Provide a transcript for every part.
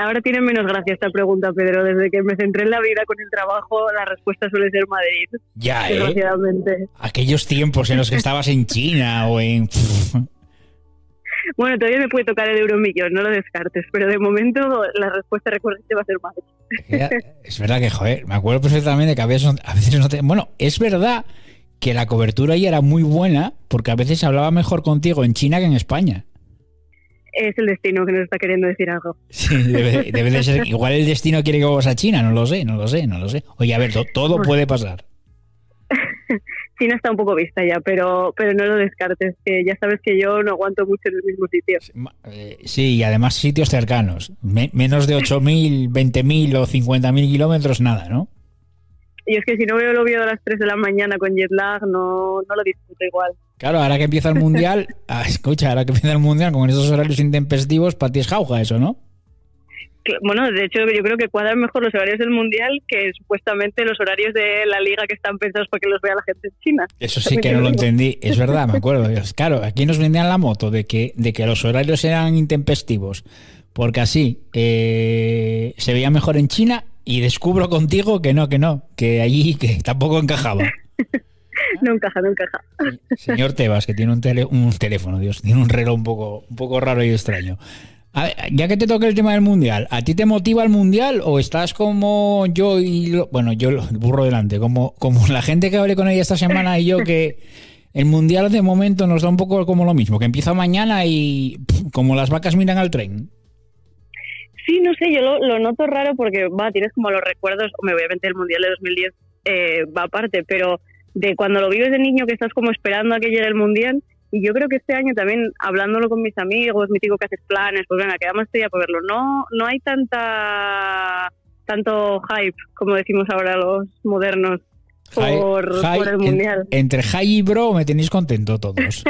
ahora tiene menos gracia esta pregunta, Pedro. Desde que me centré en la vida con el trabajo, la respuesta suele ser Madrid. Ya, desgraciadamente. Aquellos tiempos en los que estabas en China o en... Bueno, todavía me puede tocar el euromillón, no lo descartes, pero de momento la respuesta recurrente va a ser Madrid. Es verdad que, joder, me acuerdo perfectamente que a veces no te... Bueno, es verdad que la cobertura ahí era muy buena porque a veces hablaba mejor contigo en China que en España. Es el destino que nos está queriendo decir algo. Sí, debe de ser. Igual el destino quiere que vayas a China, no lo sé. Oye, a ver, todo puede pasar. China está un poco vista ya, pero no lo descartes, que ya sabes que yo no aguanto mucho en el mismo sitio. Sí, y además sitios cercanos. Menos de 8.000, 20.000 o 50.000 kilómetros, nada, ¿no? Y es que si no veo el Oviedo a las 3 de la mañana con jet lag, no lo disfruto igual. Claro, ahora que empieza el Mundial, ahora que empieza el Mundial con esos horarios intempestivos, para ti es jauja eso, ¿no? Bueno, de hecho yo creo que cuadran mejor los horarios del Mundial que supuestamente los horarios de la Liga que están pensados para que los vea la gente en China. Eso sí que no lo entendí, es verdad, me acuerdo. Claro, aquí nos vendían la moto de que los horarios eran intempestivos, porque así se veía mejor en China y descubro contigo que no, que allí que tampoco encajaba. No encaja. Señor Tebas, que tiene un teléfono, Dios, tiene un reloj un poco raro y extraño. A ver, ya que te toca el tema del Mundial, ¿a ti te motiva el Mundial o estás como yo yo el burro delante, como la gente que hablé con ella esta semana y yo, que el Mundial de momento nos da un poco como lo mismo, que empieza mañana y como las vacas miran al tren? Sí, no sé, yo lo noto raro porque tienes como los recuerdos, obviamente el Mundial de 2010 va aparte, pero de cuando lo vives de niño que estás como esperando a que llegue el Mundial. Y yo creo que este año también, hablándolo con mis amigos, mítico que haces planes, pues venga, quedamos este día por verlo. No hay tanto hype, como decimos ahora los modernos, por el Mundial. Entre high y bro me tenéis contento todos.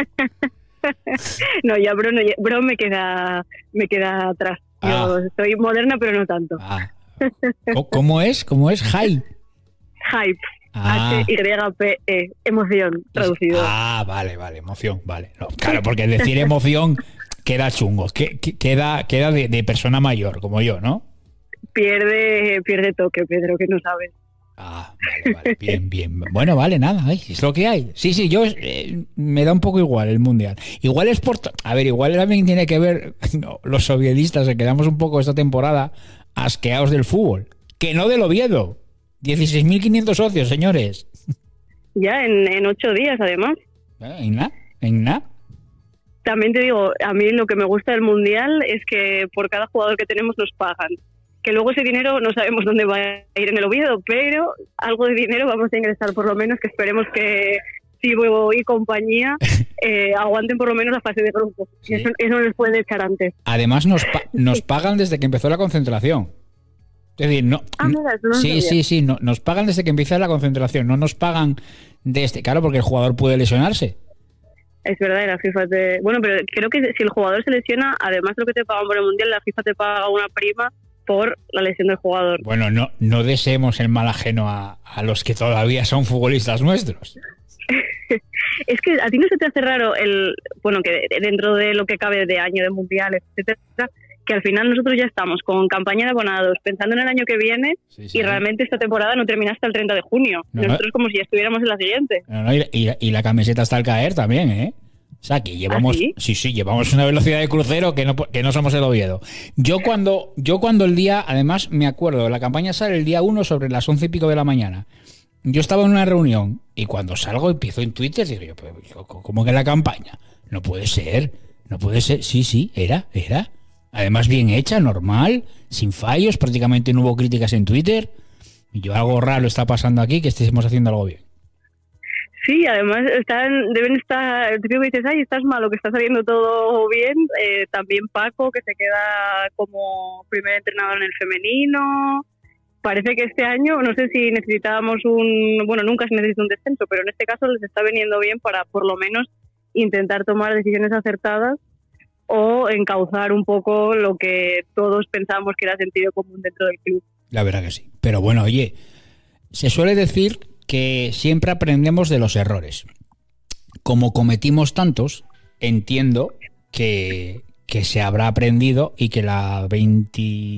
No, ya bro me queda atrás. Yo soy moderna, pero no tanto. ¿Cómo es? High. Hype. H-Y-P-E, emoción, traducido. Vale, emoción, vale. No, claro, porque decir emoción queda chungo, queda de persona mayor, como yo, ¿no? Pierde toque, Pedro, que no sabes. Vale, bien. Bueno, vale, nada, es lo que hay. Sí, yo me da un poco igual el Mundial. Igual es igual también tiene que ver los sovietistas, que quedamos un poco esta temporada asqueados del fútbol, que no del Oviedo. 16.500 socios, señores. Ya, en 8 días, además. En nada. También te digo, a mí lo que me gusta del Mundial es que por cada jugador que tenemos nos pagan. Que luego ese dinero no sabemos dónde va a ir en el Oviedo, pero algo de dinero vamos a ingresar, por lo menos, que esperemos que Sibo y compañía aguanten por lo menos la fase de grupo. Sí. Eso les puede echar antes. Además, nos pagan desde que empezó la concentración. Es decir, sí, nos pagan desde que empieza la concentración, no nos pagan claro, porque el jugador puede lesionarse. Es verdad, la FIFA bueno, pero creo que si el jugador se lesiona, además de lo que te pagan por el Mundial, la FIFA te paga una prima por la lesión del jugador. Bueno, no deseemos el mal ajeno a los que todavía son futbolistas nuestros. Es que a ti no se te hace raro que dentro de lo que cabe de año de mundiales, etcétera, que al final nosotros ya estamos con campaña de abonados, pensando en el año que viene, sí. Y realmente esta temporada no termina hasta el 30 de junio. Nosotros como si ya estuviéramos en la siguiente. Y la camiseta hasta al caer también, ¿eh? O sea, que llevamos, sí, llevamos una velocidad de crucero que no somos el Oviedo. Yo cuando el día, además me acuerdo, la campaña sale el día 1 sobre las 11 y pico de la mañana. Yo estaba en una reunión y cuando salgo empiezo en Twitter, digo yo, ¿cómo que la campaña? No puede ser. Sí, era. Además bien hecha, normal, sin fallos, prácticamente no hubo críticas en Twitter. Y yo, algo raro está pasando aquí, que estemos haciendo algo bien. Sí, además deben estar, el típico que dices, estás malo, que está saliendo todo bien. También Paco, que se queda como primer entrenador en el femenino. Parece que este año, no sé si necesitábamos nunca se necesita un descenso, pero en este caso les está viniendo bien para por lo menos intentar tomar decisiones acertadas o encauzar un poco lo que todos pensamos que era sentido común dentro del club. La verdad que sí. Pero bueno, oye, se suele decir que siempre aprendemos de los errores. Como cometimos tantos, entiendo que se habrá aprendido y que la